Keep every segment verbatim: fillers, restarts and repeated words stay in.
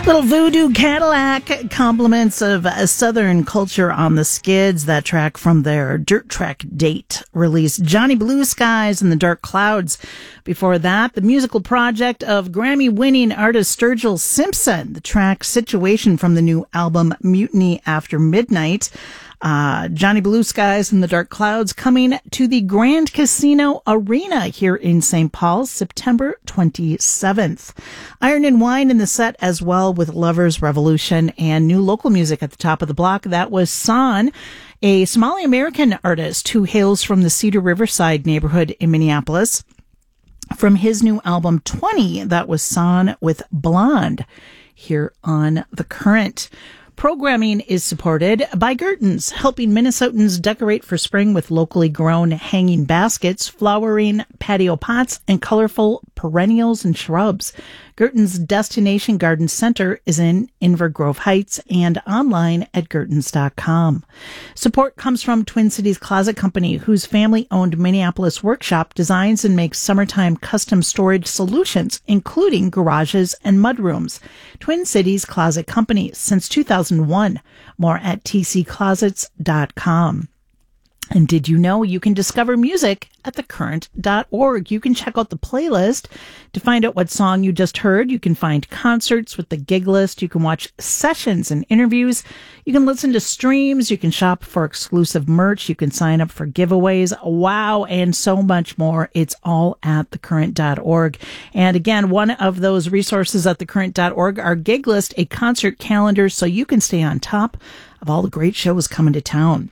Little Voodoo Cadillac, compliments of uh, Southern culture on the Skids, that track from their Dirt Track Date release. Johnny Blue Skies and the Dark Clouds. Before that, the musical project of Grammy-winning artist Sturgill Simpson, the track Situation from the new album Mutiny After Midnight. Uh, Johnny Blue Skies and the Dark Clouds coming to the Grand Casino Arena here in Saint Paul, September twenty-seventh. Iron and Wine in the set as well with Lovers Revolution and new local music at the top of the block. That was San, a Somali-American artist who hails from the Cedar Riverside neighborhood in Minneapolis. From his new album twenty, that was San with Blonde here on The Current. Programming is supported by Gertens, helping Minnesotans decorate for spring with locally grown hanging baskets, flowering patio pots, and colorful perennials and shrubs. Gertens Destination Garden Center is in Inver Grove Heights and online at gertens dot com. Support comes from Twin Cities Closet Company, whose family-owned Minneapolis workshop designs and makes summertime custom storage solutions, including garages and mudrooms. Twin Cities Closet Company since two thousand one. More at t c closets dot com. And did you know you can discover music at the current dot org? You can check out the playlist to find out what song you just heard. You can find concerts with the gig list. You can watch sessions and interviews. You can listen to streams. You can shop for exclusive merch. You can sign up for giveaways. Wow, and so much more. It's all at the current dot org. And again, one of those resources at the current dot org are gig list, a concert calendar, so you can stay on top of all the great shows coming to town.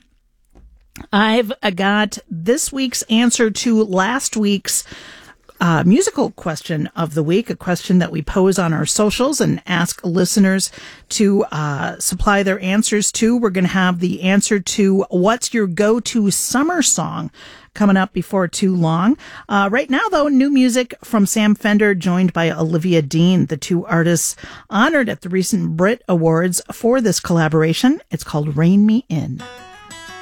I've got this week's answer to last week's uh, musical question of the week, a question that we pose on our socials and ask listeners to uh, supply their answers to. We're going to have the answer to what's your go-to summer song coming up before too long. Uh, right now, though, new music from Sam Fender, joined by Olivia Dean, the two artists honored at the recent Brit Awards for this collaboration. It's called Rain Me In.